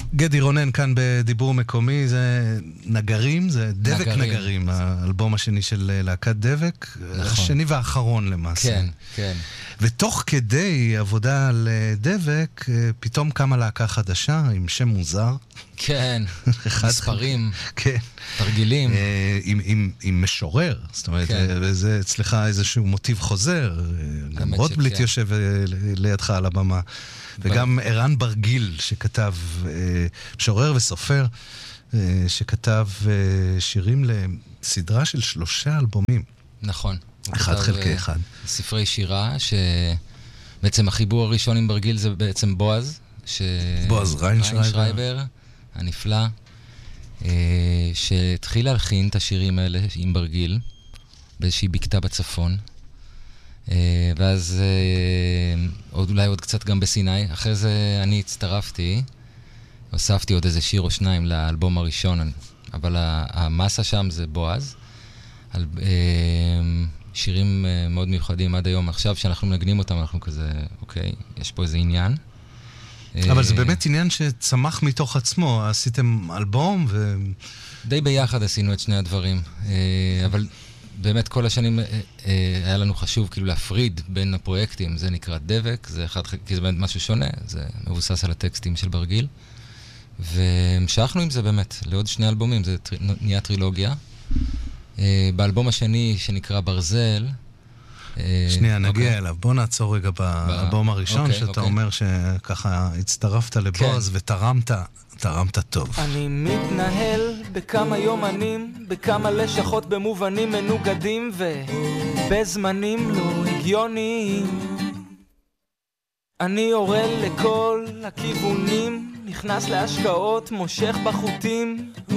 גדי רונן כאן בדיבור מקומי, זה נגרים, זה דבק נגרים, האלבום השני של להקת דבק, השני והאחרון למעשה. כן, כן. ותוך כדי עבודה על דבק, פתאום קמה להקה חדשה עם שם מוזר. כן, מספרים, כן. תרגילים. עם משורר, זאת אומרת, וזה אצלך איזשהו מוטיב חוזר, גם רוטבליט יושב לידך על הבמה. וגם ערן ברגיל שכתב, משורר וסופר, שכתב שירים לסדרה של 3 אלבומים. נכון. 1 חלקי 1. ספרי שירה, שבעצם החיבור הראשון עם ברגיל זה בעצם בועז. בועז ריינשרייבר. הנפלא, שהתחיל להלחין את השירים האלה עם ברגיל, באיזושהי בקתה בצפון. ואז אולי עוד קצת גם בסיני. אחרי זה אני הצטרפתי, הוספתי עוד איזה שיר או 2 לאלבום הראשון, אבל המסה שם זה בועז. שירים מאוד מיוחדים עד היום. עכשיו שאנחנו מנגנים אותם, אנחנו כזה, אוקיי, יש פה איזה עניין. אבל זה באמת עניין שצמח מתוך עצמו. עשיתם אלבום ו... די ביחד עשינו את שני הדברים. אבל... באמת כל השנים היה לנו חשוב כאילו להפריד בין הפרויקטים, זה נקרא דבק, זה אחד, כי זה באמת משהו שונה, זה מבוסס על הטקסטים של ברגיל, והמשכנו עם זה באמת לעוד 2 אלבומים, זה נהיה טרילוגיה. באלבום השני שנקרא ברזל, שנייה, נגיע אליו. בוא נעצור רגע באלבום הראשון, שאתה אומר שככה הצטרפת לבועז ותרמת טוב. אני מתנהל בכמה יומנים, בכמה לשכות במובנים מנוגדים ובזמנים לא הגיוניים. אני יורל לכל הכיוונים, נכנס להשקעות, מושך בחוטים.